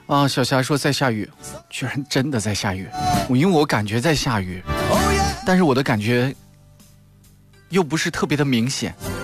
啊，小霞说在下雨，居然真的在下雨。因为我感觉在下雨，但是我的感觉又不是特别的明显。